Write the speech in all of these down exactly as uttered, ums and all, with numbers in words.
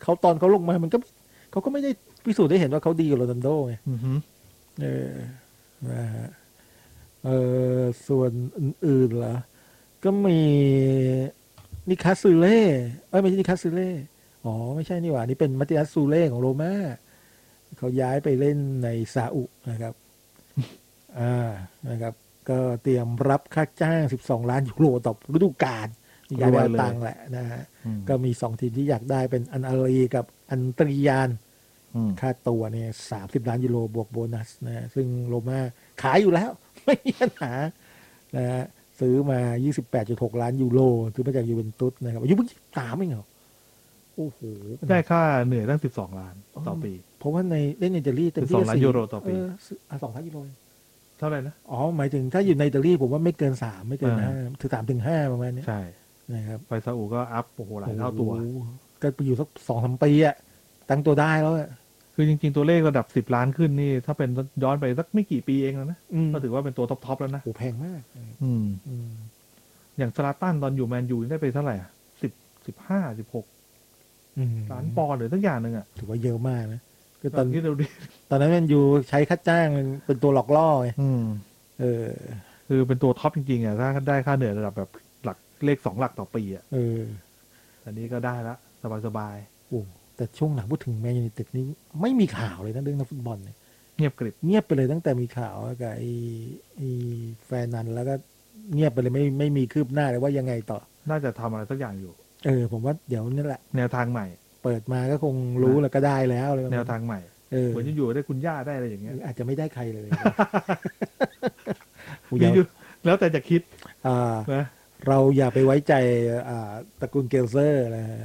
เขาตอนเขาลงมามันก็เขาก็ไม่ได้พิสูจน์ได้เห็นว่าเขาดีกว่าโรนัลโดไงอือฮึเออนะฮะเออส่วนอื่นๆเหรอก็มีนิคัสซูเล่เอ้ยไม่ใช่นิคัสซูเล่อ๋อไม่ใช่นี่หว่านี่เป็นมัตติอัสซูเล่ของโรม่าเขาย้ายไปเล่นในซาอุนะครับอ่านะครับก็เตรียมรับค่าจ้างสิบสองล้านยูโรต่อฤดูกาลย้ายไปเอาตังค์แหละนะฮะก็มีสองทีมที่อยากได้เป็นอันอารีกับอันตริยาน ค่าตัวเนี่ยสามสิบล้านยูโรบวกโบนัสนะซึ่งโรม่าขายอยู่แล้ว ไม่มีปัญหานะฮะซื้อมา ยี่สิบแปดจุดหก ล้านยูโรซื้อมาจากยูเวนตุสนะครับอายุเพิ่งยี่สิบสามเองเหรอโอ้โหได้ค่าเหนื่อยตั้งสิบสองล้านต่อปีเพราะว่าในเล่นในอิตาลีเต็มที่สิบสองล้านยูโรต่อปีสองล้านยูโรเท่าไหร่นะอ๋อหมายถึงถ้าอยู่ในอิตาลีผมว่าไม่เกินสามไม่เกินห้าถึงสามถึงห้าประมาณนี้ใช่นะครับไปซาอุก็อัพโอ้โหหลายเท่าตัวก็ไปอยู่สักสองสามปีอะตั้งตัวได้แล้วอะคือจริงๆตัวเลขระดับสิบล้านขึ้นนี่ถ้าเป็นย้อนไปสักไม่กี่ปีเองนะก็ถือว่าเป็นตัวท็อปๆแล้วนะโอ้แพงมากอืมอย่างซาลาตันตอนอยู่แมนยูได้ไปเท่าไหร่อ่ะสิบสิบห้าสิบหกล้านปอนด์หรือทั้งอย่างหนึ่งอ่ะถือว่าเยอะมากนะคือตอนที่เราดิตอนนั้นแมนยูใช้ค่าจ้างเป็นตัวหลอกล่อไงเออคือเป็นตัวท็อปจริงๆอ่ะถ้าได้ค่าเหนื่อยระดับแบบหลักเลขสองหลักต่อปีอ่ะเอออันนี้ก็ได้ละสบายๆโอ้แต่ช่วงหลังพูดถึงแมนยูไนเต็ดนี้ไม่มีข่าวเลยนะเรื่องนักฟุตบอลเนี่ยเงียบกริบเงียบไปเลยตั้งแต่มีข่าวกับไอ้ไอ้แฟนนันแล้วก็เงียบไปเลยไม่ไม่มีคืบหน้าเลยว่ายังไงต่อน่าจะทำอะไรสักอย่างอยู่เออผมว่าเดี๋ยวนี่แหละแนวทางใหม่เปิดมาก็คงรู้แล้วก็ได้แล้วเลยแนวทางใหม่เออเหมือนจะอยู่ได้คุณย่าได้อะไรอย่างเงี้ยอาจจะไม่ได้ใครเลยมีอยู่แล้วแต่จะคิดอ่านะเราอย่าไปไว้ใจอ่าตระกูลเกลเซอร์นะฮะ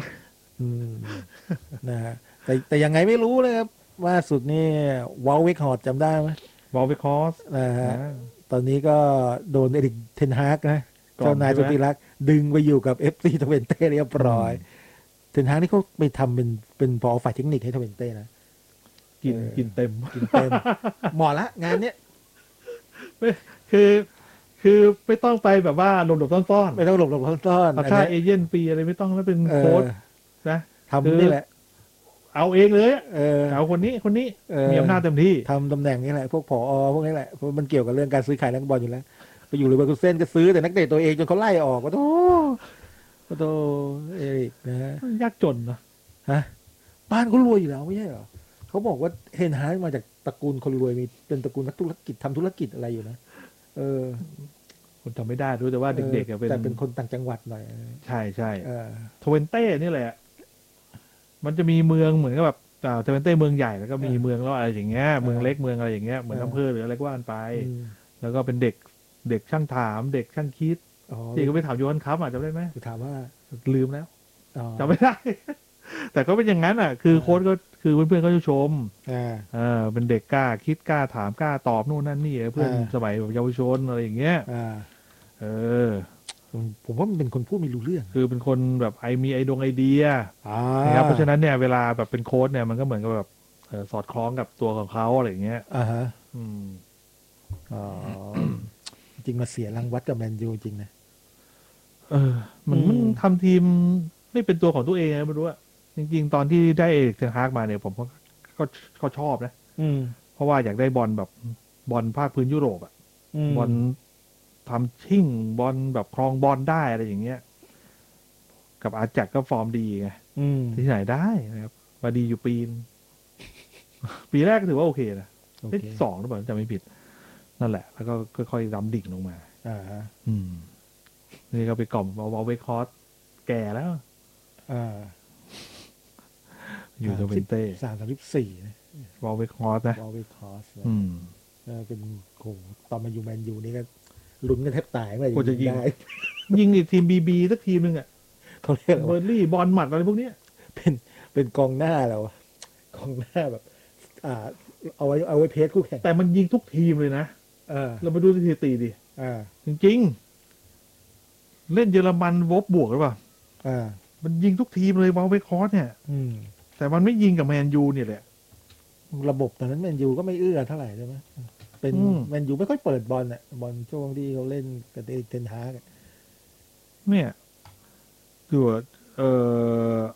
นะฮะแต่แต่ยังไงไม่รู้เลยครับว่าสุดนี่วอลเวกฮอร์ดจำได้ไหมวอลเวคอสนะฮะตอนนี้ก็โดนเอริกเทนฮากนะเจ้านายสุดที่รักดึงไปอยู่กับเอฟซีทเวนเต้เรียบร้อยเทนฮากนี่เขาไปทำเป็นเป็นพอฝ่ายเทคนิคให้ทเวนเต้นะกินกินเต็มกินเต็มหมอละงานเนี้ยคือคือไม่ต้องไปแบบว่าหลบหลบซ่อนๆไม่ต้องหลบหลบซ่อนๆค่าเอเจนต์ฟรีอะไรไม่ต้องแล้วเป็นโค้ดนะทำนี่แหละเอาเองเลยเออเอาคนนี้คนนี้มีอำนาจเต็มที่ทำตำแหน่งนี้แหละพวกผอพวกนี้แหละเพราะมันเกี่ยวกับเรื่องการซื้อขายนักบอลอยู่แล้วไปอยู่เลยเบอร์กุเซนก็ซื้อแต่นักเตะตัวเองจนเขาไล่ออกก็โธ่ก็โธ่เอริกนะฮะยากจนนะฮะบ้านเขารวยอยู่แล้วไม่ใช่เหรอเขาบอกว่าเฮนฮาร์มาจากตระกูลคนรวยมีเป็นตระกูลนักธุรกิจทำธุรกิจอะไรอยู่นะเออคนทำไม่ได้รู้แต่ว่าเด็กๆเป็นแต่เป็นคนต่างจังหวัดหน่อยใช่ใช่ทเวนเต้นี่แหละมันจะมีเมืองเหมือนกับแบบทเวนเต้เมืองใหญ่แล้วก็มีเมืองแล้วอะไรอย่างเงี้ยเมืองเล็กเมืองอะไรอย่างเงี้ยเหมือนอำเภอหรืออะไรก็ว่ากันไปแล้วก็เป็นเด็กเด็กช่างถามเด็กช่างคิดที่ก็ไปถามโยนครับอ่ะจำได้ไหมถามว่าลืมแล้วจำไม่ได้แต่ก็เป็นอย่างนั้นอ่ะคือโค้ชก็คือเพื่อนๆก็จะชมอ่าเป็นเด็กกล้าคิดกล้าถามกล้าตอบนู่นนั่นนี่เพื่อนสมัยเยาวชนอะไรอย่างเงี้ยเออผมว่ามันเป็นคนพูดไม่รู้เรื่องคือเป็นคนแบบไอมีไอดงไอเดียนะครับเพราะฉะนั้นเนี่ยเวลาแบบเป็นโค้ชเนี่ยมันก็เหมือนกับแบบสอดคล้องกับตัวของเขาอะไรอย่างเงี้ยอ่าฮะอืมอ๋อจริงมาเสียรางวัดกับแมนยูจริงนะเออมันมันทำทีมไม่เป็นตัวของตัวเองไม่รู้อะจริงๆตอนที่ได้เทนฮากมาเนี่ยผมก็ก็ก็ชอบนะเพราะว่าอยากได้บอลแบบบอลภาคพื้นยุโรปอะบอลทำชิ่งบอลแบบครองบอลได้อะไรอย่างเงี้ยกับอาแจ็คก็ฟอร์มดีไงที่ไหนได้นะครับมาดีอยู่ปีนปีแรกก็ถือว่าโอเคนะได้สองหรือเปล่าจำไม่ผิดนั่นแหละแล้วก็ค่อยๆดำดิ่งลงมาอ่าอืมนี่ก็ไปกล่อมวอลเวคอสแก่แล้วอ่าอยู่โดเวนเต้สามสิบสี่วอลเวคอสนะวอลเวคอสอืมเป็นโหตอนมาอยู่แมนยูนี่ก็ลุ้นกันแทบตายเลยจะยิงได้ยิงอีกทีมบีบีสักทีมนึงอ่ะเขาเรียกเบอร์ลี่บอลหมัดอะไรพวกเนี้ยเป็นเป็นกองหน้าแล้วกองหน้าแบบอ่าเอาไว้เอาไว้เพจคู่แข่งแต่มันยิงทุกทีมเลยนะเออเรามาดูสถิติดิอ่าจริงๆเล่นเยอรมันวบบวกหรือเปล่าอ่ามันยิงทุกทีมเลยวอลเวคอสเนี่ยอืมแต่มันไม่ยิงกับแมนยูเนี่ยแหละระบบตอนนั้นแมนยูก็ไม่เอื้อเท่าไหร่ใช่ไหมเป็นแมนยูไม่ค่อยเปิดบอลอ่ะบอลช่วงที่เขาเล่นกับเทนฮากเนี่ยคือเออ